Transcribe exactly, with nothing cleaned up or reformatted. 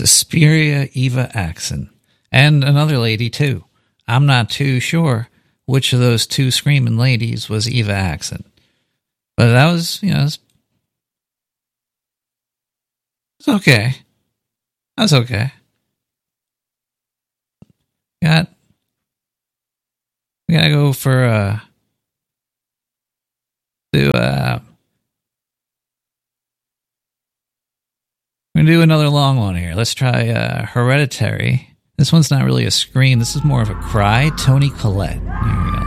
Suspiria Eva Axon. And another lady, too. I'm not too sure which of those two screaming ladies was Eva Axon. But that was, you know, it's it okay. That's okay. Got, we gotta go for, uh, to, uh, we're gonna do another long one here. Let's try, uh, Hereditary. This one's not really a scream. This is more of a cry. Toni Collette. Here we go.